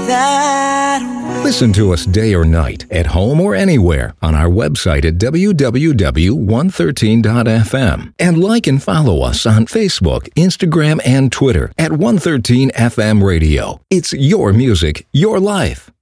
that way. Listen to us day or night, at home or anywhere, on our website at www.113.fm. And like and follow us on Facebook, Instagram, and Twitter at 113 FM Radio. It's your music, your life.